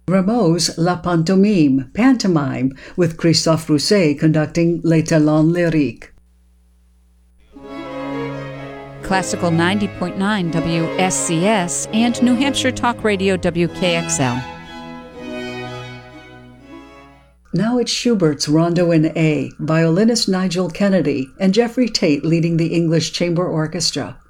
Rameau's La Pantomime, Pantomime, with Christophe Rousset conducting Les Talents Lyriques. Classical 90.9 WSCS and New Hampshire Talk Radio WKXL. Now it's Schubert's Rondo in A, violinist Nigel Kennedy and Jeffrey Tate leading the English Chamber Orchestra.